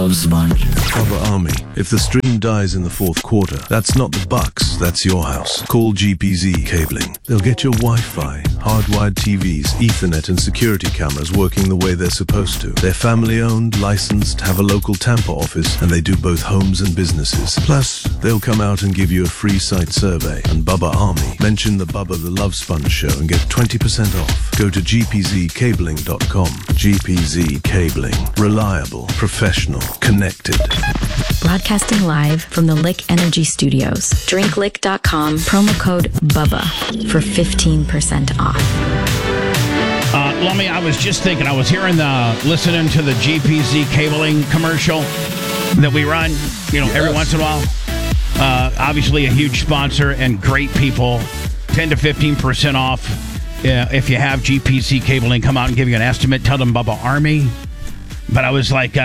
Love Sponge. Bubba Army. If the stream dies in the fourth quarter, that's not the Bucks, that's your house. Call GPZ Cabling. They'll get your Wi-Fi, hardwired TVs, Ethernet and security cameras working the way they're supposed to. They're family-owned, licensed, have a local Tampa office, and they do both homes and businesses. Plus, they'll come out and give you a free site survey. And Bubba Army. Mention the Bubba the Love Sponge Show and get 20% off. Go to gpzcabling.com. GPZ Cabling. Reliable, professional, connected. Broadcasting live from the Lick Energy Studios. DrinkLick.com, promo code BUBBA for 15% off. Lummy, I was just thinking, I was listening to the GPZ cabling commercial that we run, every once in a while. Obviously a huge sponsor and great people. 10 to 15% off. If you have GPZ cabling, come out and give you an estimate. Tell them Bubba Army. But I was like,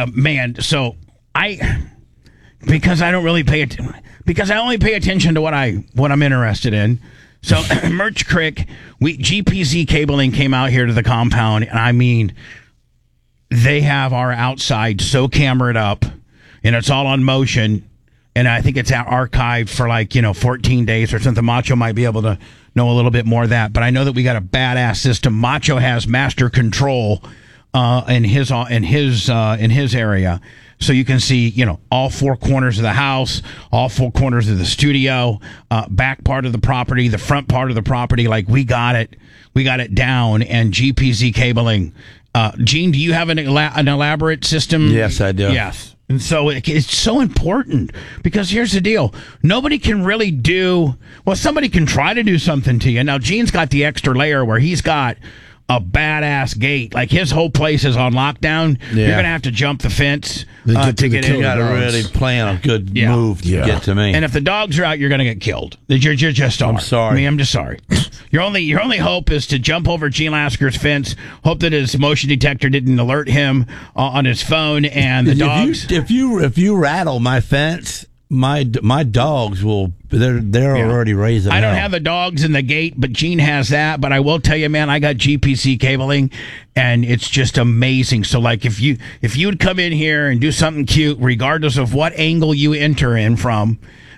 because I don't really because I only pay attention to what I'm interested in. So Merch Crick, GPZ Cabling came out here to the compound, and I mean, they have our outside so cameraed up, and it's all on motion, and I think it's archived for 14 days or something. Macho might be able to know a little bit more of that, but I know that we got a badass system. Macho has master control in his area. So you can see, all four corners of the house, all four corners of the studio, back part of the property, the front part of the property. Like we got it down. And GPZ cabling. Gene, do you have an elaborate system? Yes, I do. Yes. And so it's so important because here's the deal. Nobody can really somebody can try to do something to you. Now, Gene's got the extra layer where he's got a badass gate. Like his whole place is on lockdown. Yeah. You're going to have to jump the fence to get in. You got to really plan a good move to get to me. And if the dogs are out, you're going to get killed. You're just I'm sorry. I'm just sorry. Your only hope is to jump over Gene Lasker's fence, hope that his motion detector didn't alert him on his phone, and the dogs. If you rattle my fence, my dogs will. They're already raising. I don't have the dogs in the gate, but Gene has that. But I will tell you, man, I got GPC cabling, and it's just amazing. So, if you'd come in here and do something cute, regardless of what angle you enter in from,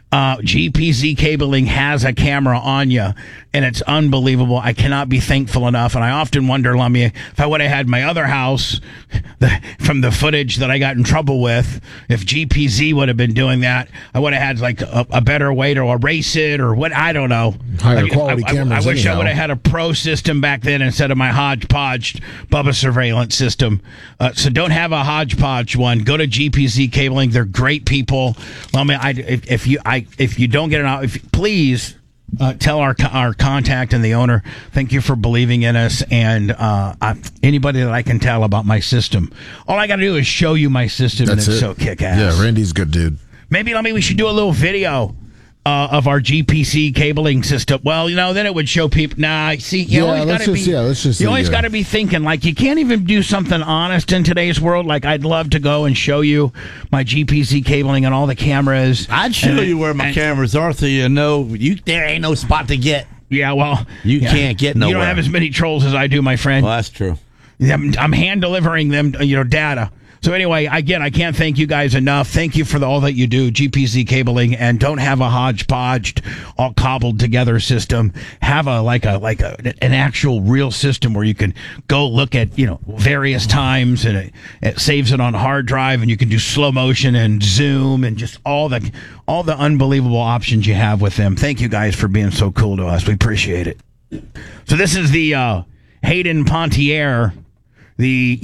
GPZ cabling has a camera on you, and it's unbelievable. I cannot be thankful enough. And I often wonder, Lummy, if I would have had my other house, from the footage that I got in trouble with, if GPZ would have been doing that, I would have had a better way to erase it or what. I don't know. Higher quality cameras. I wish I would have had a pro system back then instead of my hodgepodge Bubba surveillance system. So don't have a hodgepodge one. Go to GPZ cabling. They're great people. Lummy, if you don't get it out, please tell our contact and the owner, thank you for believing in us. And anybody that I can tell about my system, all I got to do is show you my system. That's and it's so kick-ass. Yeah, Randy's a good dude. Maybe we should do a little video of our GPC cabling system. Well, then it would show people. Nah, see, you always got to be thinking, you can't even do something honest in today's world. I'd love to go and show you my GPC cabling and all the cameras. I'd show you where my cameras are so there ain't no spot to get. Yeah, well. You can't get nowhere. You don't have as many trolls as I do, my friend. Well, that's true. I'm hand delivering them, data. So anyway, again, I can't thank you guys enough. Thank you for all that you do, GPZ cabling, and don't have a hodgepodge, all cobbled together system. Have an actual real system where you can go look at various times, and it saves it on a hard drive, and you can do slow motion and zoom and just all the unbelievable options you have with them. Thank you guys for being so cool to us. We appreciate it. So this is the Hayden Panettiere. The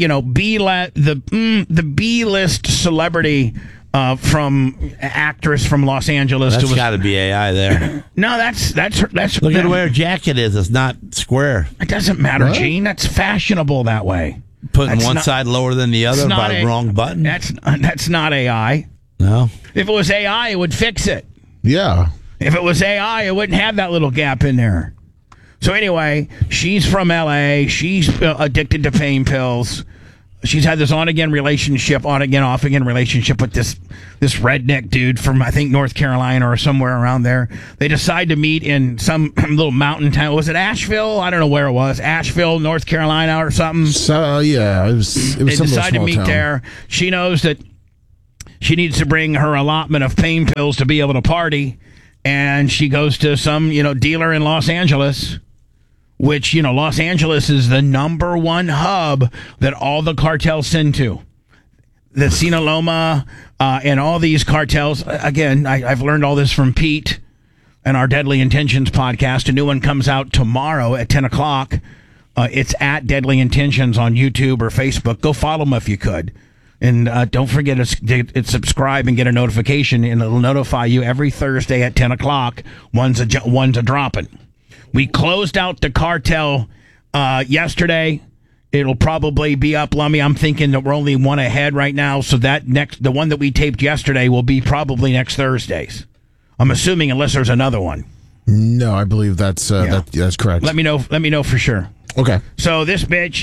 B-list celebrity from actress from Los Angeles. That's got to be AI there. No, that's look at where her jacket is. It's not square. It doesn't matter, Gene. That's fashionable that way. Putting one side lower than the other by the wrong button. That's not AI. No. If it was AI, it would fix it. Yeah. If it was AI, it wouldn't have that little gap in there. So anyway, she's from L.A. She's addicted to pain pills. She's had this on-again relationship, on-again, off-again relationship with this redneck dude from, I think, North Carolina or somewhere around there. They decide to meet in some little mountain town. Was it Asheville? I don't know where it was. Asheville, North Carolina or something. So, yeah, it was They some decide to meet town there. She knows that she needs to bring her allotment of pain pills to be able to party. And she goes to some, dealer in Los Angeles, which, Los Angeles is the number one hub that all the cartels send to. The Sinaloa and all these cartels. Again, I've learned all this from Pete and our Deadly Intentions podcast. A new one comes out tomorrow at 10 o'clock. It's at Deadly Intentions on YouTube or Facebook. Go follow them if you could. And don't forget to subscribe and get a notification, and it'll notify you every Thursday at 10 o'clock. One's a dropping. We closed out the cartel yesterday. It'll probably be up, Lummy. I'm thinking that we're only one ahead right now, so the one that we taped yesterday will be probably next Thursdays. I'm assuming, unless there's another one. No, I believe that's correct. Let me know for sure. Okay. So this bitch,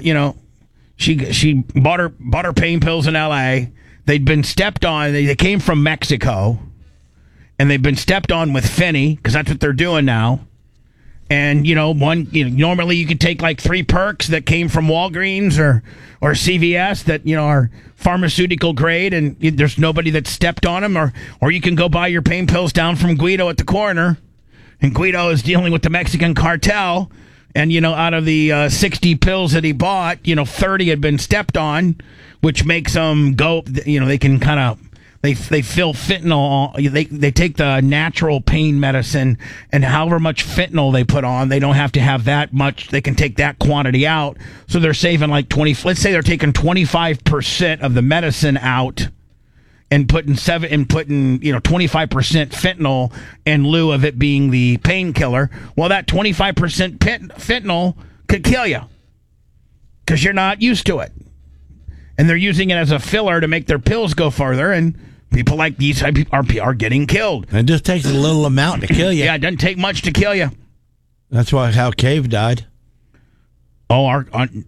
she bought her pain pills in L.A. They'd been stepped on. They came from Mexico, and they've been stepped on with Finney, because that's what they're doing now. And normally you could take like 3 perks that came from Walgreens or CVS that are pharmaceutical grade, and there's nobody that stepped on them. Or you can go buy your pain pills down from Guido at the corner, and Guido is dealing with the Mexican cartel. And, out of the 60 pills that he bought, 30 had been stepped on, which makes them go, they can kind of, they fill fentanyl. They take the natural pain medicine, and however much fentanyl they put on, they don't have to have that much. They can take that quantity out. So they're saving like let's say they're taking 25% of the medicine out and putting 25% fentanyl in lieu of it being the painkiller. Well, that 25% fentanyl could kill you because you're not used to it. And they're using it as a filler to make their pills go further, and people like these are getting killed. It just takes a little amount to kill you. Yeah, it doesn't take much to kill you. That's how Cave died. Oh, our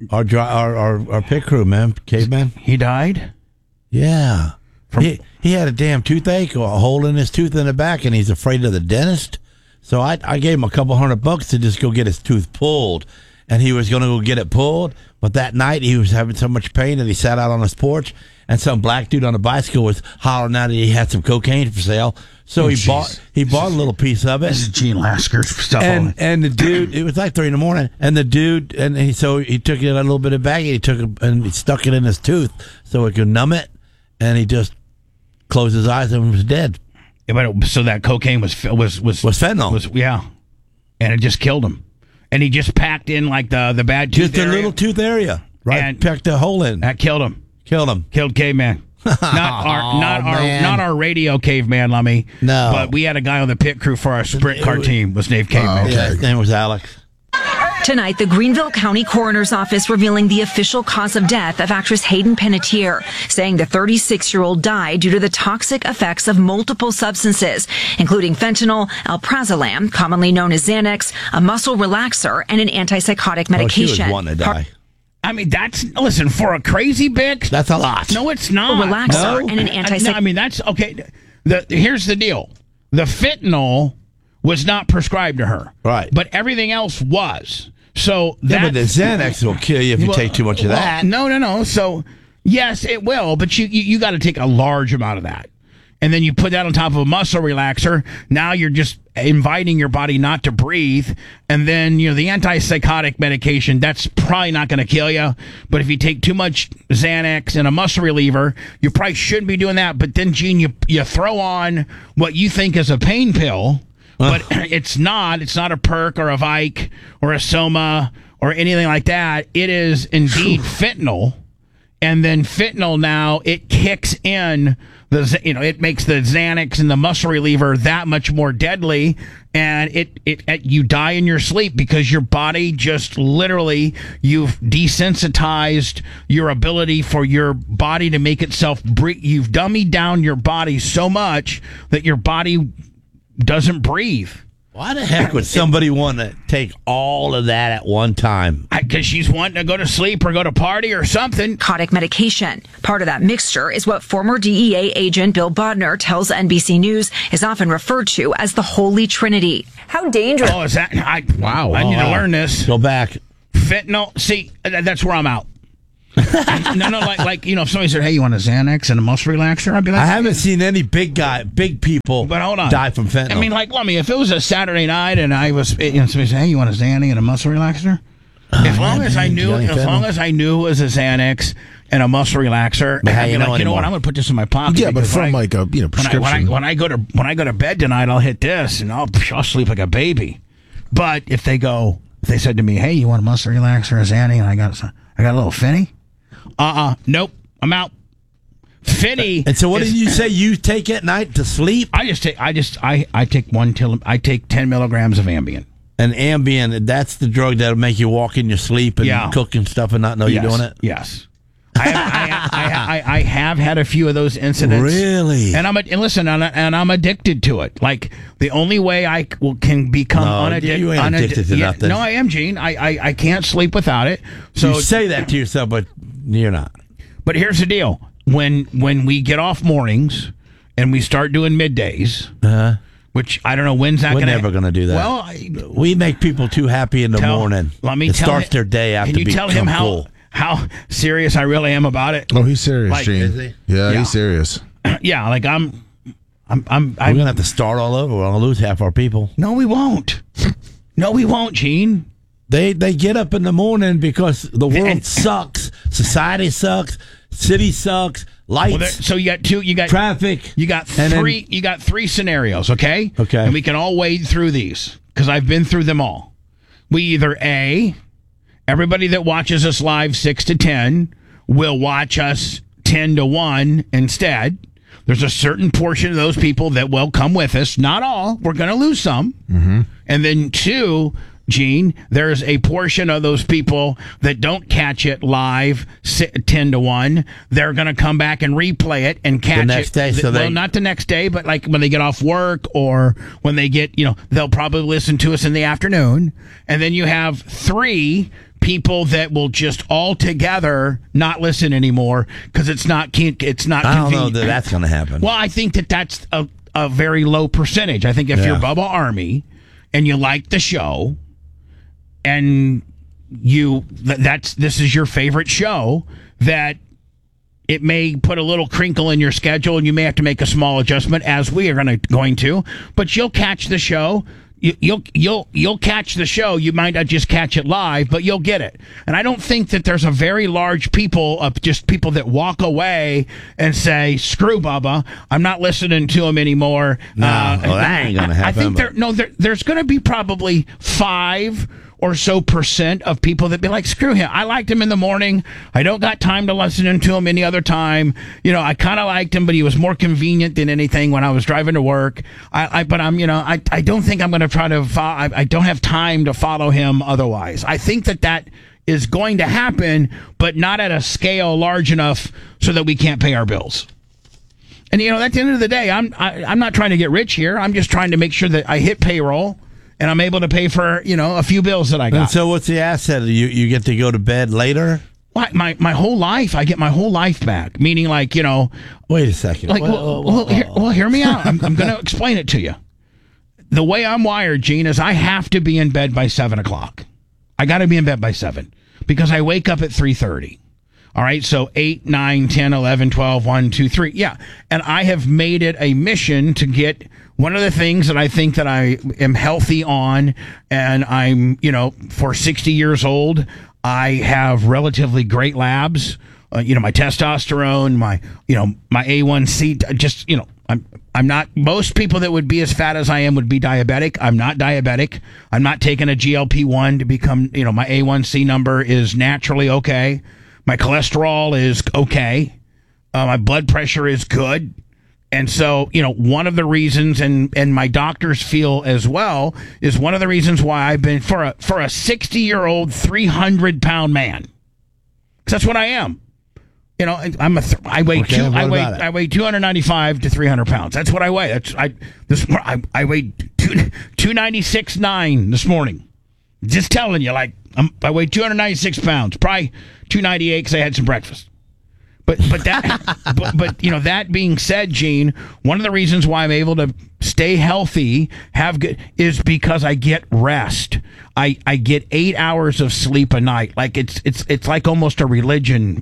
pit crew, man, Caveman. He died? Yeah. He had a damn toothache, or a hole in his tooth in the back, and he's afraid of the dentist. So I gave him a couple $100 to just go get his tooth pulled, and he was going to go get it pulled. But that night he was having so much pain that he sat out on his porch, and some black dude on a bicycle was hollering out that he had some cocaine for sale. So he bought a little piece of it. This is Gene Lasker's stuff. And the dude, it was like 3 a.m, and the dude, so he took it a little bit of bag, and he stuck it in his tooth so it could numb it, and he just closed his eyes and was dead. Yeah, but so that cocaine was fentanyl. And it just killed him. And he just packed in like the bad tooth just area. A little tooth area, right? And packed a hole in. That killed him. Killed Caveman. Not our radio Caveman, Lummy. No, but we had a guy on the pit crew for our sprint car team. Was named Caveman. Yeah, his name was Alex. Tonight, the Greenville County Coroner's Office revealing the official cause of death of actress Hayden Panettiere, saying the 36-year-old died due to the toxic effects of multiple substances, including fentanyl, alprazolam, commonly known as Xanax, a muscle relaxer, and an antipsychotic medication. She was wanting to die. I mean, listen, for a crazy bitch, that's a lot. No, it's not. A relaxer and an antipsychotic. I mean, that's okay. Here's the deal. The fentanyl was not prescribed to her. Right. But everything else was. So but the Xanax will kill you if you take too much of that. No. So, yes, it will, but you got to take a large amount of that. And then you put that on top of a muscle relaxer. Now you're just inviting your body not to breathe. And then, the antipsychotic medication, that's probably not going to kill you. But if you take too much Xanax and a muscle reliever, you probably shouldn't be doing that. But then, Gene, you throw on what you think is a pain pill. But it's not. It's not a perk or a Vike or a Soma or anything like that. It is indeed fentanyl. And then fentanyl now, it kicks in it makes the Xanax and the muscle reliever that much more deadly, and you die in your sleep because your body just literally, you've desensitized your ability for your body to make itself breathe. You've dummied down your body so much that your body doesn't breathe. Why the heck would somebody want to take all of that at one time? Because she's wanting to go to sleep or go to party or something. Narcotic medication. Part of that mixture is what former DEA agent Bill Bodner tells NBC News is often referred to as the Holy Trinity. How dangerous? Oh, is that? Wow. I need to learn this. Go back. Fentanyl. See, that's where I'm out. No, like if somebody said, "Hey, you want a Xanax and a muscle relaxer?" I'd be like, I haven't seen any big people but hold on. die from fentanyl. I mean, let me. If it was a Saturday night and I was, somebody said, "Hey, you want a Xanax and a muscle relaxer?" As long as I knew it was a Xanax and a muscle relaxer, I'd be like, you know what? I'm going to put this in my pocket. Yeah, but from prescription. When I go to bed tonight, I'll hit this and I'll sleep like a baby. But if they said to me, "Hey, you want a muscle relaxer or a Xanax?" and I got a little Finny. Nope, I'm out. Finny. And so, what did you say you take at night to sleep? I take 10 milligrams of Ambien. And Ambien, that's the drug that'll make you walk in your sleep and cook and stuff and not know you're doing it? Yes. I have had a few of those incidents. Really? And I'm addicted to it. Like, the only way I can become unaddicted. You ain't addicted to nothing. No, I am, Gene. I can't sleep without it. So you say that to yourself, but you're not. But here's the deal. When we get off mornings and we start doing middays, which I don't know when's that going to. We're never going to do that. Well, we make people too happy in the morning. It starts their day after. Can you tell him how serious I really am about it? Oh, he's serious, Gene. Is he? Yeah, he's serious. Yeah, like we're gonna have to start all over. We're gonna lose half our people. No, we won't. No, we won't, Gene. They get up in the morning because the world sucks, society sucks, city sucks, lights. Well, so you got traffic. You got three scenarios, okay? Okay. And we can all wade through these because I've been through them all. We either everybody that watches us live 6 to 10 will watch us 10 to 1 instead. There's a certain portion of those people that will come with us. Not all. We're going to lose some. Mm-hmm. And then 2, Gene, there's a portion of those people that don't catch it live 10 to 1. They're going to come back and replay it and catch the next day. So not the next day, but like when they get off work or when they get, they'll probably listen to us in the afternoon. And then you have 3 people that will just altogether not listen anymore because it's not convenient. I don't know that that's going to happen. Well, I think that's a very low percentage. I think if you're Bubba Army and you like the show and this is your favorite show, that it may put a little crinkle in your schedule and you may have to make a small adjustment, as we are going to, but you'll catch the show. You'll catch the show. You might not just catch it live, but you'll get it. And I don't think that there's a very large people that walk away and say, "Screw Bubba, I'm not listening to him anymore." No, that ain't gonna happen. I think there's going to be probably 5 or so % of people that be like, "Screw him. I liked him in the morning. I don't got time to listen to him any other time. I kind of liked him, but he was more convenient than anything when I was driving to work. I don't think I'm going to try to follow. I don't have time to follow him otherwise." I think that is going to happen, but not at a scale large enough so that we can't pay our bills. And at the end of the day, I'm not trying to get rich here. I'm just trying to make sure that I hit payroll and I'm able to pay for, a few bills that I got. And so what's the asset? You get to go to bed later? Well, my whole life, I get my whole life back. Meaning, wait a second. Hear me out. I'm going to explain it to you. The way I'm wired, Gene, is I have to be in bed by 7 o'clock. I got to be in bed by 7 because I wake up at 3:30. All right, so 8, 9, 10, 11, 12, 1, 2, 3. Yeah, and I have made it a mission to get one of the things that I think that I am healthy on, and I'm, for 60 years old, I have relatively great labs. My testosterone, my A1C, just, I'm not, most people that would be as fat as I am would be diabetic. I'm not diabetic. I'm not taking a GLP-1 to become, my A1C number is naturally okay. My cholesterol is okay. My blood pressure is good. And so, one of the reasons, and my doctors feel as well, is one of the reasons why I've been, for a 60-year-old, 300-pound man. Because that's what I am. I weigh 295 to 300 pounds. That's what I weigh. I weighed 296.9 this morning. Just telling you, I weighed 296 pounds, probably 298 because I had some breakfast. But that being said, Gene, one of the reasons why I'm able to stay healthy, have good, is because I get rest. I get 8 hours of sleep a night. Like it's like almost a religion.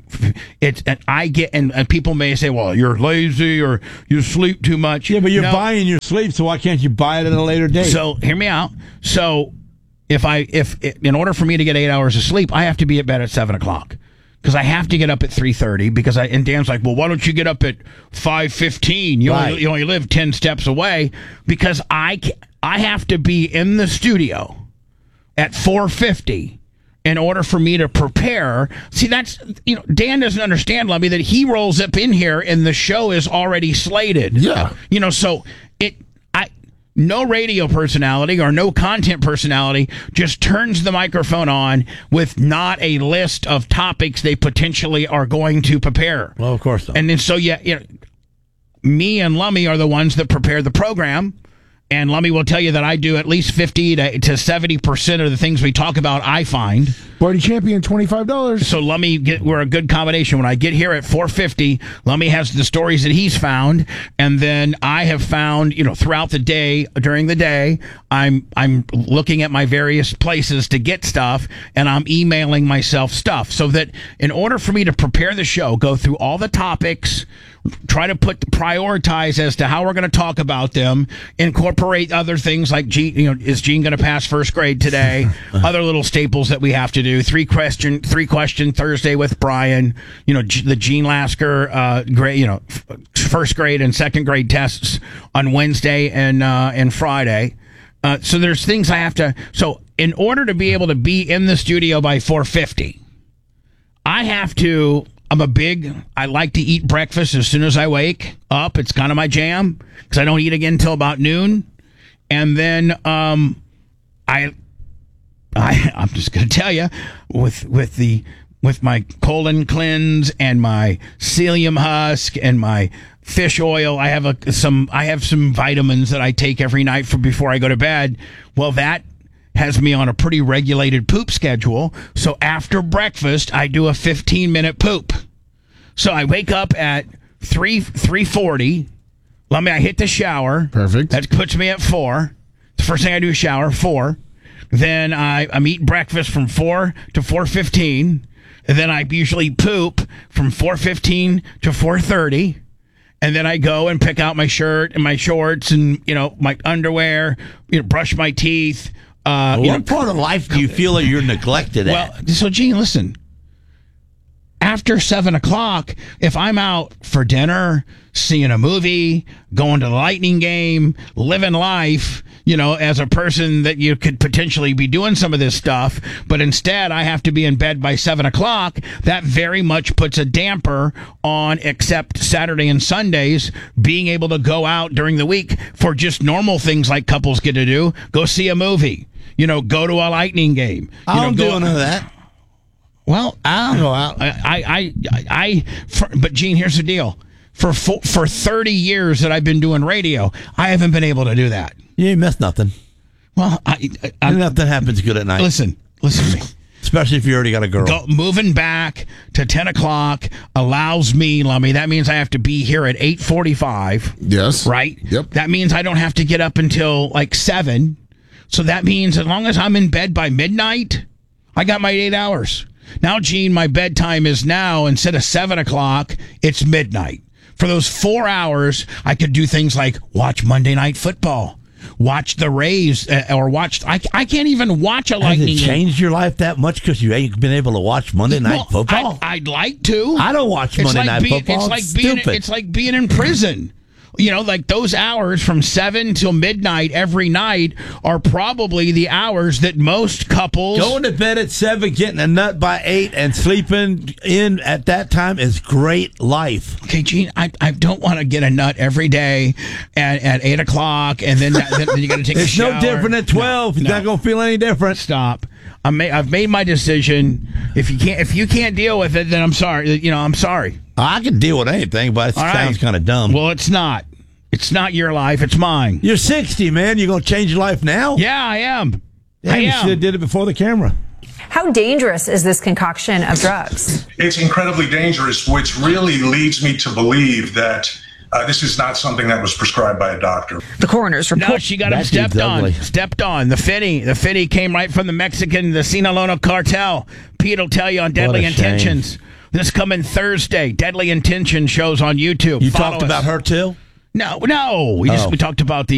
And people may say, well, you're lazy or you sleep too much. Yeah, but you're buying your sleep, so why can't you buy it at a later date? So hear me out. So if in order for me to get 8 hours of sleep, I have to be at bed at 7:00. Because I have to get up at 3:30 and Dan's like, well, why don't you get up at 5:15? You only live 10 steps away. Because I have to be in the studio at 4:50 in order for me to prepare. See, that's, Dan doesn't understand, Lummy, that he rolls up in here and the show is already slated. Yeah. So no radio personality or no content personality just turns the microphone on with not a list of topics they potentially are going to prepare. Well, of course not. And then me and Lummy are the ones that prepare the program. And Lummy will tell you that I do at least 50 to 70% of the things we talk about, I find. Party champion, $25. So Lummy, we're a good combination. When I get here at 4:50, Lummy has the stories that he's found, and then I have found, throughout the day, during the day, I'm looking at my various places to get stuff, and I'm emailing myself stuff, so that in order for me to prepare the show, go through all the topics, try to prioritize as to how we're going to talk about them, incorporate other things like is Gene going to pass first grade today? Other little staples that we have to do. Three question Thursday with Brian. The Gene Lasker grade, first grade and second grade tests on Wednesday and Friday. So there's things I have to. So in order to be able to be in the studio by 4:50, I have to. I like to eat breakfast as soon as I wake up. It's kind of my jam because I don't eat again until about noon. And then I'm just going to tell you, with my colon cleanse and my psyllium husk and my fish oil, I have some vitamins that I take every night before I go to bed. Well, that has me on a pretty regulated poop schedule. So after breakfast, I do a 15-minute poop. So I wake up at 3:40. I hit the shower. Perfect. That puts me at 4. The first thing I do is shower, 4. Then I'm eating breakfast from 4 to 4:15. And then I usually poop from 4:15 to 4:30. And then I go and pick out my shirt and my shorts and, my underwear, brush my teeth. What part of life do you feel that you're neglected at? Well, so Gene, listen. After 7:00, if I'm out for dinner, seeing a movie, going to the Lightning game, living life, as a person that you could potentially be doing some of this stuff, but instead I have to be in bed by 7:00, that very much puts a damper on, except Saturday and Sundays, being able to go out during the week for just normal things like couples get to do, go see a movie, go to a Lightning game. I don't do none of that. Well, I'll go out. But Gene, here's the deal. For 30 years that I've been doing radio, I haven't been able to do that. You ain't missed nothing. Well, nothing happens good at night. Listen to me. Especially if you already got a girl. Moving back to 10:00 allows me, Lummy. That means I have to be here at 8:45. Yes. Right? Yep. That means I don't have to get up until like 7. So that means as long as I'm in bed by midnight, I got my 8 hours. Now, Gene, my bedtime is now, instead of 7:00, it's midnight. For those 4 hours, I could do things like watch Monday Night Football, watch the Rays, or watch. I can't even watch a Lightning game. Has it changed your life that much because you ain't been able to watch Monday Night Football? I'd like to. I don't watch Monday Night Football. It's like being in prison. Like those hours from 7 till midnight every night are probably the hours that most couples... Going to bed at 7, getting a nut by 8, and sleeping in at that time is great life. Okay, Gene, I don't want to get a nut every day at 8 o'clock, and then you got to take a shower. It's no different at 12. It's not going to feel any different. Stop. I've made my decision. If you can't deal with it, then I'm sorry. I'm sorry. I can deal with anything, but it sounds kind of dumb. Well, it's not. It's not your life. It's mine. You're 60, man. You going to change your life now? Yeah, I am. Yeah, you should have did it before the camera. How dangerous is this concoction of drugs? It's incredibly dangerous, which really leads me to believe that this is not something that was prescribed by a doctor. The coroner's report. No, she got him stepped on. The Fitty came right from the Sinaloa cartel. Pete will tell you on Deadly Intentions. This coming Thursday, Deadly Intention shows on YouTube. You talked about her too? No. We talked about the